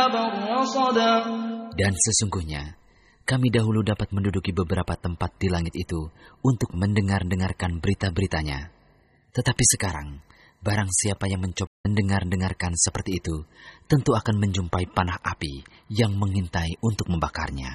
Dan sesungguhnya, kami dahulu dapat menduduki beberapa tempat di langit itu untuk mendengar-dengarkan berita-beritanya. Tetapi sekarang, barang siapa yang mencoba mendengar-dengarkan seperti itu, tentu akan menjumpai panah api yang mengintai untuk membakarnya.